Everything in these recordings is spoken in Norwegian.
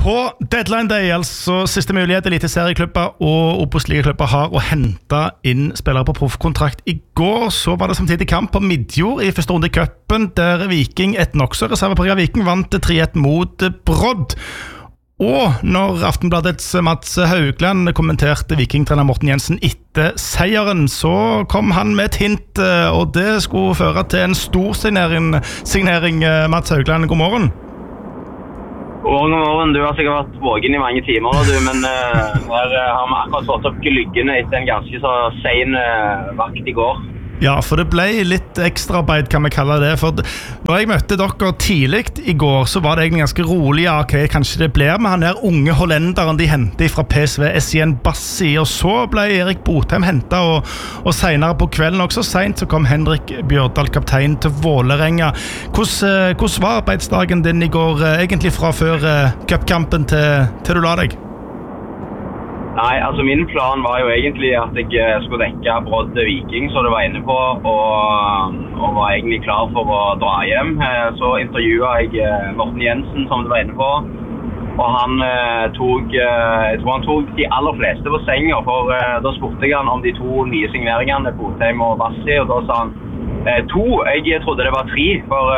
På deadline day, altså siste mulighet eliteserieklubber og Obos-ligaklubber har å hente inn spillere på proffkontrakt. I går så var det samtidig kamp på Midjord i første runde i cupen, der Viking, et nokså reservepreget Viking, vant 3-1 mot Brodd. Og når Aftenbladets Mats Haugland kommenterte Viking-trener Morten Jensen etter seieren, så kom han med et hint, og det skulle føre til en stor signering. Mats Haugland, god morgen. God morgen, du har sikkert vært vågen i mange timer, men her har vi akkurat fått opp lyggene etter en ganske så sen vakt i går. Ja, for det ble litt ekstraarbeid, kan vi kalle det. For når jeg møtte dere tidlig i går, så var det egentlig ganske rolig. Ja, ok, kanskje det blir med han der unge hollenderen de hentet fra PSV, Essien Bassi. Og så ble Erik Botheim hentet, og senere på kvelden også sent, så kom Henrik Bjørdal, kaptein til Vålerenga. Hvordan var arbeidsdagen din i går, egentlig fra før cupkampen til du la deg? Nei, altså min plan var jo egentlig at jeg skulle dekke Brodd Viking, så det var inne på, og var egentlig klar for å dra hjem. Så intervjuet jeg Morten Jensen, som du var inne på, og han jeg tror han tok de aller fleste på senga, for da spurte jeg han om de to nye signeringene, Botheim og Bassi, og da sa han, jeg trodde det var 3, for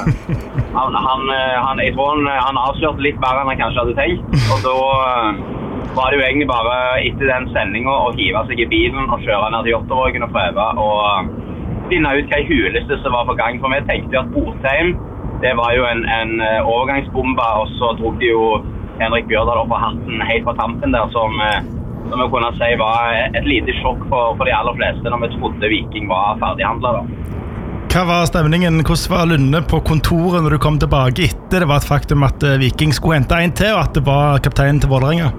jeg tror han avslørte litt mer enn han kanskje hadde tenkt, og da var det jo egentlig bare etter den sendingen å hive seg i bilen og kjøre ned til Jottervågen og prøve å finne ut hva i huleste som var på gang, for vi tenkte jo at Botheim, det var jo en overgangsbombe, og så drog de jo Henrik Bjørdal opp av hatten helt på tampen der, som vi kunne si var et lite sjokk for de aller fleste når vi trodde Viking var ferdighandlet da. Hva var stemningen? Hvordan var Lunde på kontoret når du kom tilbake etter det var et faktum at Viking skulle hente en til, og at det var kapteinen til Vålerenga?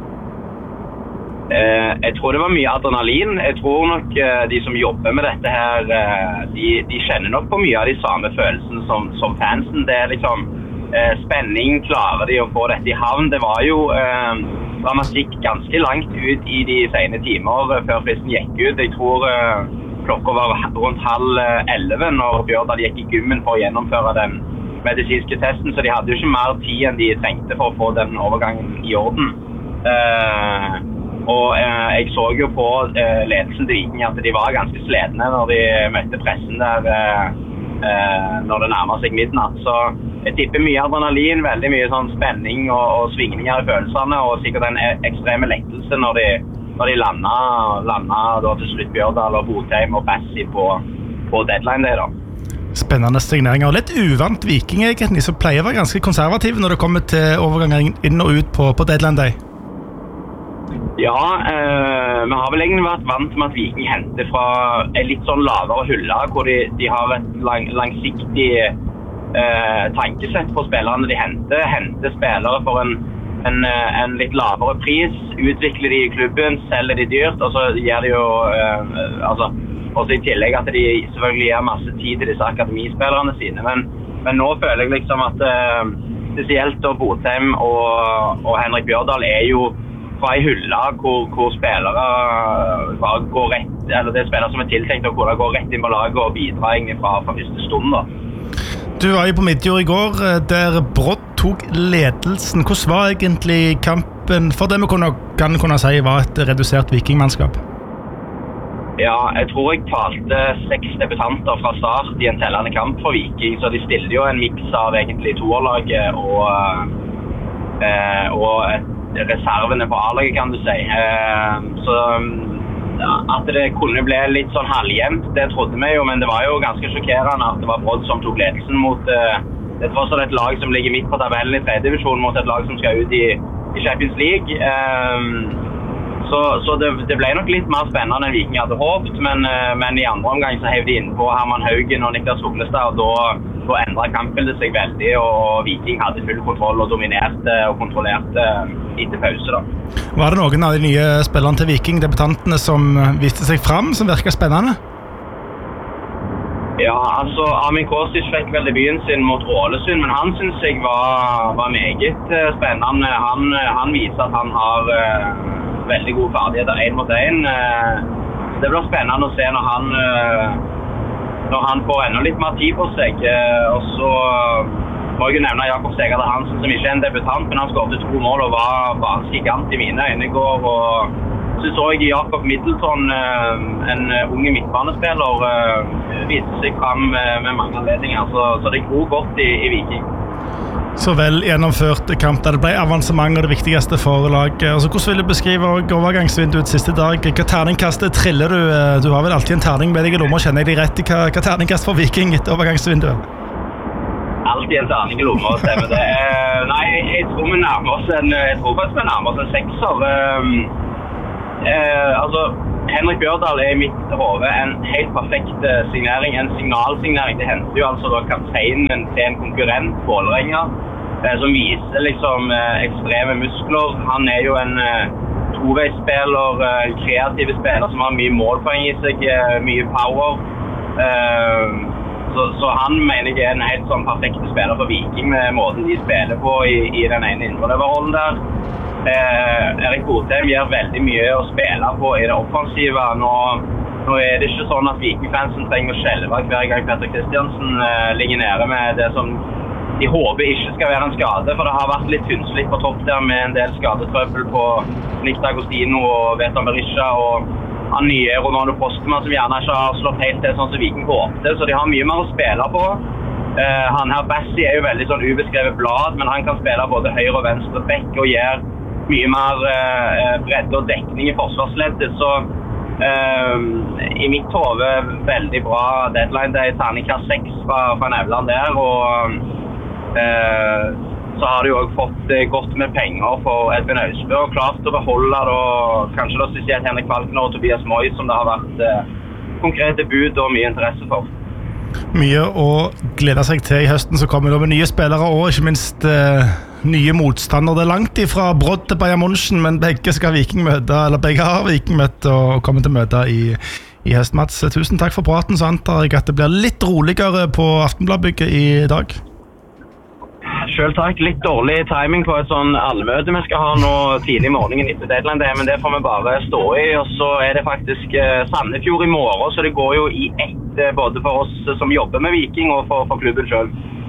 Jeg tror det var mye adrenalin. Jeg tror nok de som jobber med dette her, de kjenner nok på mye av de samme følelsene som fansen. Det liksom spenning, klarer de å få dette i havn. Det var jo dramatikk ganske langt ut i de sene timer før fristen gikk ut. Jeg tror klokka var rundt 10:30 når Bjørdal gikk i gymmen for å gjennomføre den medisinske testen, så de hadde jo ikke mer tid enn de trengte for å få den overgangen i orden. Og jeg så jo på ledelsen til Viking at de var ganske sledne når de møtte pressen der når det nærmer seg midnatt. Så jeg tipper mye adrenalin, veldig mye sånn spenning og svingninger i følelsene, og sikkert en ekstreme lettelse når de landet da til slutt Bjørdal og Botheim og Bassi på deadline day da. Spennende signeringer, og litt uvant Viking egentlig, som pleier å være ganske konservative når det kommer til overgangen inn og ut på deadline day. Ja, vi har vel egentlig vært vant med at Viking henter fra en litt sånn lavere hylle, hvor de har et langsiktig tankesett på spillerne de henter spillere for en litt lavere pris, utvikler de i klubben, selger de dyrt, og så gjør de jo også i tillegg at de selvfølgelig gir masse tid til disse akademispillerne sine, men nå føler jeg liksom at spesielt Botheim og Henrik Bjørdal jo fra i hylla hvor spillere bare går rett, eller det er spillere som tiltenkt å kunne gå rett inn på laget og bidra egentlig fra første stund da. Du var jo på Midjord i går, der Brodd tok ledelsen. Hvordan var egentlig kampen for det vi kan kunne si var et redusert vikingmannskap? Ja, jeg tror jeg talte 6 debutanter fra start i en tellende kamp for Viking, så de stillde jo en mix av egentlig toerlaget og reservene på A-laget, kan du si. Så at det kunne bli litt sånn halvjevnt, det trodde vi jo, men det var jo ganske sjokkerende at det var Brodd som tok ledelsen mot det var sånn et lag som ligger midt på tabellen i 3. divisjon mot et lag som skal ut i Champions League. Så det ble nok litt mer spennende enn Viking hadde håpet, men i andre omgang så hev de inn på Herman Haugen og Niklas Soglestad, og da endret kampbildet seg veldig, og Viking hadde full kontroll og dominerte og kontrollerte etter pause da. Var det noen av de nye spillerne til Viking, debutantene, som viste seg frem, som virket spennende? Ja, altså Amin Kostic fikk vel debuten sin mot Ålesund, men han synes jeg var meget spennende. Han viser at han har veldig gode ferdigheter 1 mot 1. Det blir spennende å se når han får enda litt mer tid på seg. Og så må jeg jo nevne Jakob Stegard Hansen, som ikke en debutant, men han skåret 2 mål og var bare gigant i mine øyne I går. Og så jeg Jakob Middleton, en unge midtbanespiller, viste seg frem med mange anledninger, så det går godt I Viking. Så vel gjennomført kamp der det ble avansement og det viktigste for laget. Altså, hvordan vil du beskrive overgangsvinduet siste dag? Hva terningkastet triller du? Du har vel alltid en terning med deg I lomma, kjenner jeg deg rett I hva terningkast for Viking etter overgangsvinduet? Alltid en terning I lomma, stemmer det. Nei, jeg tror vi nærmer oss en 6er. Altså, Henrik Bjørdal I mitt hode en helt perfekt signering, en signalsignering. Det henter jo altså da kapteinen til en konkurrent, Vålerenga, som viser liksom ekstreme muskler. Han jo en toveisspiller, kreativ spiller som har mye målpoeng I seg, mye power. Så han mener jeg en helt sånn perfekt spiller for Viking med måten de spiller på I den ene innrøverrollen der. Erik Botheim gjør veldig mye å spille på I det offensive. Nå det ikke sånn at Viking-fansen trenger å skjelve hver gang Petter Kristiansen ligger nede med det som de håper ikke skal være en skade, for det har vært litt tynnslitt på topp der med en del skadetrøbbel på Nick D'Agostino og Veton Berisha og han nye Ronaldo Postman som gjerne ikke har slått helt til sånn som Viking håpte, så de har mye mer å spille på. Han her Bassi jo veldig sånn ubeskrevet blad, men han kan spille både høyre og venstre bekk og gjør mye mer bredde og dekning I forsvarsleddet, så I mitt hode veldig bra deadline day, terningkast 6 fra Nevland der, og så har de jo også fått godt med penger for Edvin Øysbø og klart å beholde det, og kanskje da spesielt Henrik Falkner og Tobias Moy som det har vært konkrete bud og mye interesse for. Mye å glede seg til I høsten, så kommer det med nye spillere og ikke minst nye motstandere. Det langt ifra Brodd til Bayern München, men begge skal Viking møte, eller begge har Viking møtt og kommer til å møte I høst. Mats, tusen takk for praten, så antar jeg at det blir litt roligere på Aftenbladbygget I dag. Selv takk, litt dårlig timing på et sånn allmøte vi skal ha nå tidlig I morgenen etter deadline day, men det får vi bare stå I, og så det faktisk Sandefjord I morgen, så det går jo I ett både for oss som jobber med Viking og for klubben selv.